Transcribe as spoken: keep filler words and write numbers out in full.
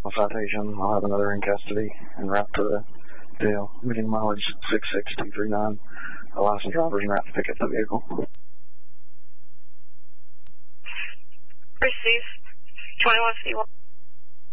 citation. I'll have another in custody en route to the jail. Meeting mileage six six two three nine. A licensed driver en route to pick up the vehicle. Receive. twenty-one fifty-one.